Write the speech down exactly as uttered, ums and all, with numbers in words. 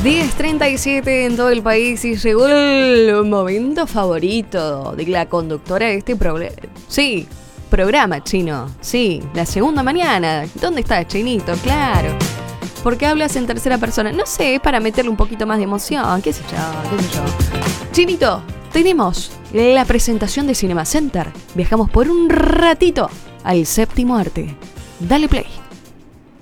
diez treinta y siete en todo el país y llegó el momento favorito de la conductora de este programa. Sí, programa, Chino. Sí, la segunda mañana. ¿Dónde está, Chinito? Claro. ¿Por qué hablas en tercera persona? No sé, es para meterle un poquito más de emoción. ¿Qué sé yo? ¿Qué sé yo? Chinito, tenemos la presentación de Cinema Center. Viajamos por un ratito al séptimo arte. Dale play.